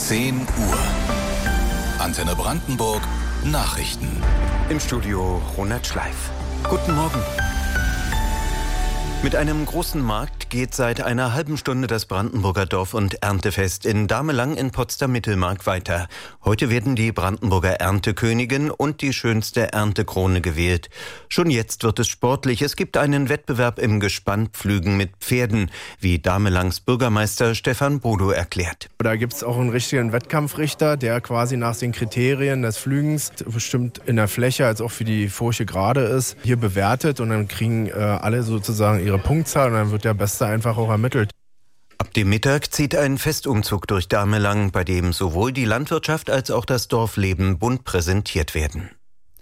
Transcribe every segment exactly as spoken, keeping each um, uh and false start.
zehn Uhr. Antenne Brandenburg Nachrichten. Im Studio Ronald Schleif. Guten Morgen. Mit einem großen Markt geht seit einer halben Stunde das Brandenburger Dorf- und Erntefest in Damelang in Potsdam-Mittelmark weiter. Heute werden die Brandenburger Erntekönigin und die schönste Erntekrone gewählt. Schon jetzt wird es sportlich. Es gibt einen Wettbewerb im Gespannpflügen mit Pferden, wie Damelangs Bürgermeister Stefan Bodo erklärt. Da gibt es auch einen richtigen Wettkampfrichter, der quasi nach den Kriterien des Flügens bestimmt in der Fläche, als auch für die Furche gerade ist, hier bewertet, und dann kriegen äh, alle sozusagen ihre Punktzahl und dann wird der Beste einfach auch ermittelt. Ab dem Mittag zieht ein Festumzug durch Damelang, bei dem sowohl die Landwirtschaft als auch das Dorfleben bunt präsentiert werden.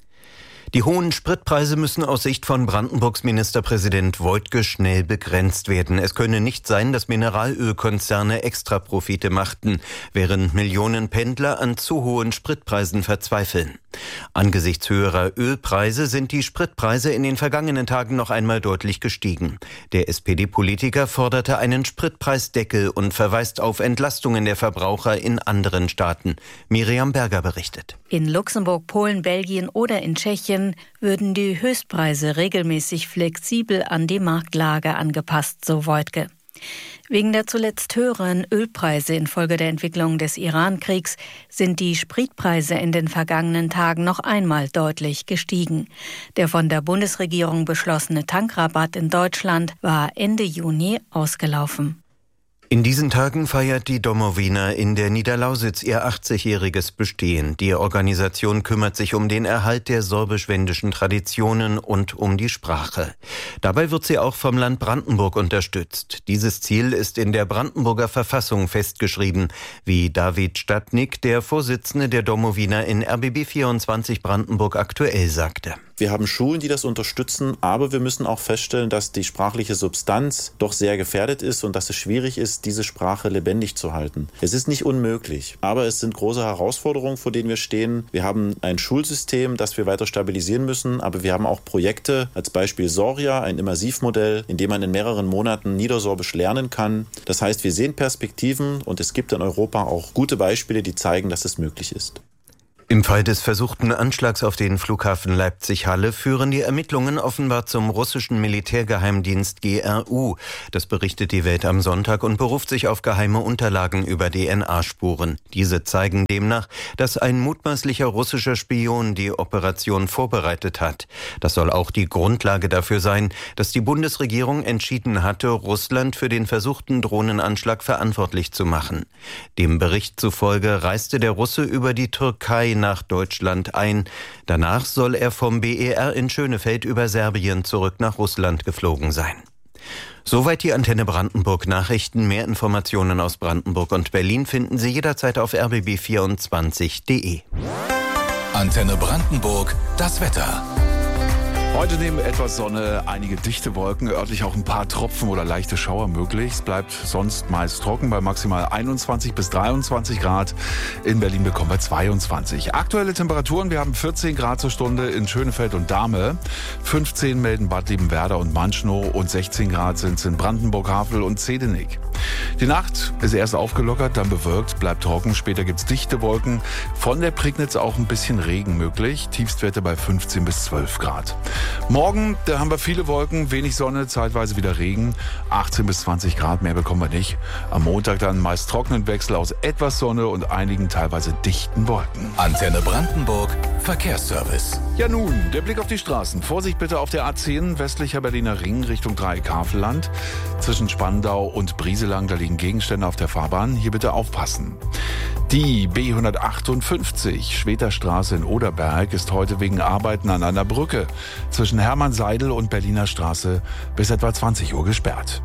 Die hohen Spritpreise müssen aus Sicht von Brandenburgs Ministerpräsident Woidke schnell begrenzt werden. Es könne nicht sein, dass Mineralölkonzerne Extraprofite machten, während Millionen Pendler an zu hohen Spritpreisen verzweifeln. Angesichts höherer Ölpreise sind die Spritpreise in den vergangenen Tagen noch einmal deutlich gestiegen. Der S P D-Politiker forderte einen Spritpreisdeckel und verweist auf Entlastungen der Verbraucher in anderen Staaten. Miriam Berger berichtet. In Luxemburg, Polen, Belgien oder in Tschechien würden die Höchstpreise regelmäßig flexibel an die Marktlage angepasst, so Woidke. Wegen der zuletzt höheren Ölpreise infolge der Entwicklung des Iran-Kriegs sind die Spritpreise in den vergangenen Tagen noch einmal deutlich gestiegen. Der von der Bundesregierung beschlossene Tankrabatt in Deutschland war Ende Juni ausgelaufen. In diesen Tagen feiert die Domowina in der Niederlausitz ihr achtzigjähriges Bestehen. Die Organisation kümmert sich um den Erhalt der sorbisch-wendischen Traditionen und um die Sprache. Dabei wird sie auch vom Land Brandenburg unterstützt. Dieses Ziel ist in der Brandenburger Verfassung festgeschrieben, wie David Stadnick, der Vorsitzende der Domowina in R B B vierundzwanzig Brandenburg aktuell, sagte. Wir haben Schulen, die das unterstützen, aber wir müssen auch feststellen, dass die sprachliche Substanz doch sehr gefährdet ist und dass es schwierig ist, diese Sprache lebendig zu halten. Es ist nicht unmöglich, aber es sind große Herausforderungen, vor denen wir stehen. Wir haben ein Schulsystem, das wir weiter stabilisieren müssen, aber wir haben auch Projekte, als Beispiel Soria, ein Immersivmodell, in dem man in mehreren Monaten Niedersorbisch lernen kann. Das heißt, wir sehen Perspektiven und es gibt in Europa auch gute Beispiele, die zeigen, dass es möglich ist. Im Fall des versuchten Anschlags auf den Flughafen Leipzig-Halle führen die Ermittlungen offenbar zum russischen Militärgeheimdienst G R U. Das berichtet die Welt am Sonntag und beruft sich auf geheime Unterlagen über D N A-Spuren. Diese zeigen demnach, dass ein mutmaßlicher russischer Spion die Operation vorbereitet hat. Das soll auch die Grundlage dafür sein, dass die Bundesregierung entschieden hatte, Russland für den versuchten Drohnenanschlag verantwortlich zu machen. Dem Bericht zufolge reiste der Russe über die Türkei nach Deutschland ein. Danach soll er vom B E R in Schönefeld über Serbien zurück nach Russland geflogen sein. Soweit die Antenne Brandenburg Nachrichten. Mehr Informationen aus Brandenburg und Berlin finden Sie jederzeit auf r b b vierundzwanzig punkt d e. Antenne Brandenburg, das Wetter. Heute neben etwas Sonne einige dichte Wolken, örtlich auch ein paar Tropfen oder leichte Schauer möglich. Es bleibt sonst meist trocken bei maximal einundzwanzig bis dreiundzwanzig Grad. In Berlin bekommen wir zweiundzwanzig. Aktuelle Temperaturen, wir haben vierzehn Grad zur Stunde in Schönefeld und Dahme. fünfzehn melden Bad Liebenwerda und Manschnow und sechzehn Grad sind es in Brandenburg, Havel und Zedenick. Die Nacht ist erst aufgelockert, dann bewölkt, bleibt trocken. Später gibt's dichte Wolken. Von der Prignitz auch ein bisschen Regen möglich. Tiefstwerte bei fünfzehn bis zwölf Grad. Morgen, da haben wir viele Wolken, wenig Sonne, zeitweise wieder Regen. achtzehn bis zwanzig Grad, mehr bekommen wir nicht. Am Montag dann meist trockenen Wechsel aus etwas Sonne und einigen teilweise dichten Wolken. Antenne Brandenburg, Verkehrsservice. Ja nun, der Blick auf die Straßen. Vorsicht bitte auf der A zehn, westlicher Berliner Ring Richtung Dreieck-Havelland. Zwischen Spandau und Brieselang, da liegen Gegenstände auf der Fahrbahn. Hier bitte aufpassen. Die B hundertachtundfünfzig, Schweterstraße in Oderberg, ist heute wegen Arbeiten an einer Brücke zwischen Hermann-Seidel und Berliner Straße bis etwa zwanzig Uhr gesperrt.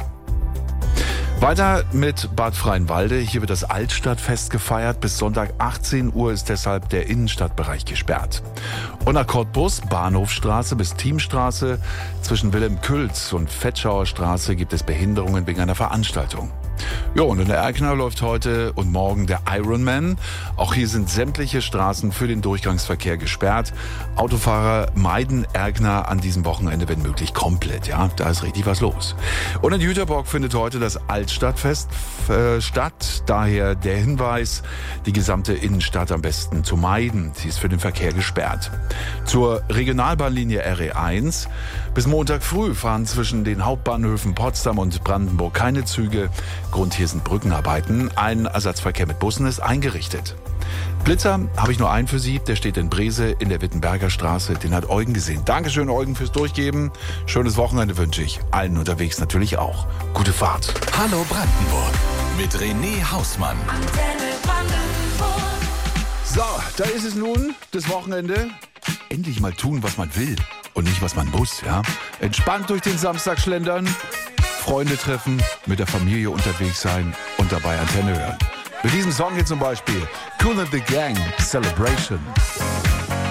Weiter mit Bad Freienwalde. Hier wird das Altstadtfest gefeiert. Bis Sonntag achtzehn Uhr ist deshalb der Innenstadtbereich gesperrt. Und nach Cottbus, Bahnhofstraße bis Thiemstraße. Zwischen Wilhelm Külz und Fetschauer Straße gibt es Behinderungen wegen einer Veranstaltung. Ja, und in der Erkner läuft heute und morgen der Ironman. Auch hier sind sämtliche Straßen für den Durchgangsverkehr gesperrt. Autofahrer meiden Erkner an diesem Wochenende, wenn möglich, komplett. Ja, da ist richtig was los. Und in Jüterbock findet heute das Altstadtfest äh, statt. Daher der Hinweis, die gesamte Innenstadt am besten zu meiden. Sie ist für den Verkehr gesperrt. Zur Regionalbahnlinie R E eins. Bis Montag früh fahren zwischen den Hauptbahnhöfen Potsdam und Brandenburg keine Züge. Grund hier sind Brückenarbeiten. Ein Ersatzverkehr mit Bussen ist eingerichtet. Blitzer habe ich nur einen für Sie. Der steht in Brese in der Wittenberger Straße. Den hat Eugen gesehen. Dankeschön, Eugen, fürs Durchgeben. Schönes Wochenende wünsche ich. Allen unterwegs natürlich auch. Gute Fahrt. Hallo Brandenburg mit René Hausmann. So, da ist es nun, das Wochenende. Endlich mal tun, was man will und nicht, was man muss. Ja? Entspannt durch den Samstag schlendern, Freunde treffen, mit der Familie unterwegs sein und dabei Antenne hören. Mit diesem Song hier zum Beispiel Kool and the Gang, Celebration.